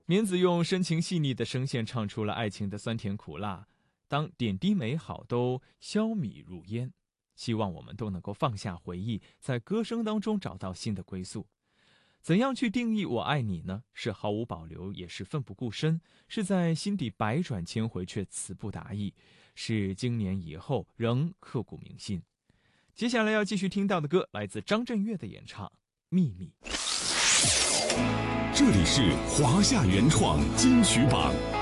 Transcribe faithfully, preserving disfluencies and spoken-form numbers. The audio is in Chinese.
棉子用深情细腻的声线唱出了爱情的酸甜苦辣，当点滴美好都消弭如烟，希望我们都能够放下回忆，在歌声当中找到新的归宿。怎样去定义我爱你呢？是毫无保留，也是奋不顾身，是在心底百转千回却词不达意，是经年以后仍刻骨铭心。接下来要继续听到的歌来自张震岳的演唱《秘密》。 这里是华夏原创金曲榜。